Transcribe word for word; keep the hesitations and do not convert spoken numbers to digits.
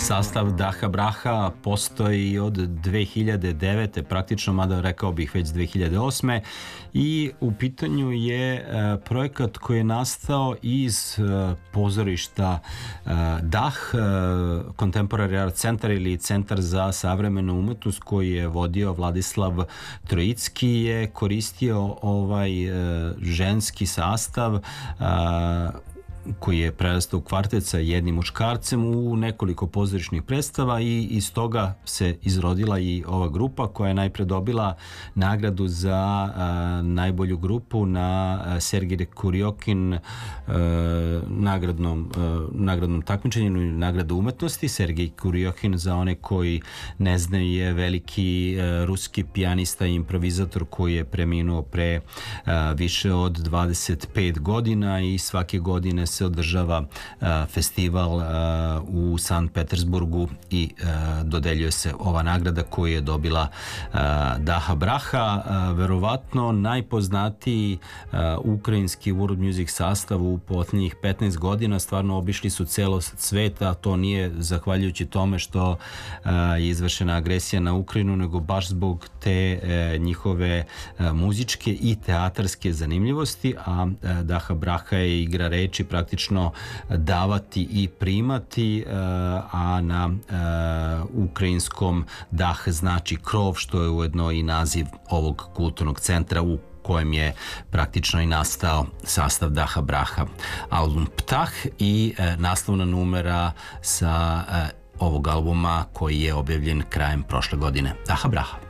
Sastav Daha Braha postoji od dve hiljade devete praktično, mada rekao bih već dve hiljade osme i u pitanju je projekat koji je nastao iz pozorišta Dah, Contemporary Art Center ili Centar za savremenu umetnost koji je vodio Vladislav Trojicki, je koristio ovaj ženski sastav koji je prerastao u kvartet sa jednim muškarcem u nekoliko pozorišnih predstava i iz toga se izrodila i ova grupa koja je najpre dobila nagradu za a, najbolju grupu na Sergej Kuriokin nagradnom, a, nagradnom takmičenju ili nagradu umetnosti. Sergej Kuriokin, za one koji ne znaju, je veliki a, ruski pijanista i improvizator koji je preminuo pre a, više od dvadeset pet godina i svake godine se održava uh, festival uh, u Sankt Petersburgu i uh, dodeljuje se ova nagrada koju je dobila uh, Daha Braha, uh, verovatno najpoznatiji uh, ukrajinski world music sastav u posljednjih petnaest godina. Stvarno obišli su celo svet, a to nije zahvaljujući tome što uh, je izvršena agresija na Ukrajinu, nego baš zbog te uh, njihove uh, muzičke i teatarske zanimljivosti, a uh, Daha Braha je igra reči, praktično davati i primati, a na ukrajinskom dah znači krov, što je ujedno i naziv ovog kulturnog centra u kojem je praktično i nastao sastav Daha Braha. Album Ptah i naslovna numera sa ovog albuma koji je objavljen krajem prošle godine. Daha Braha.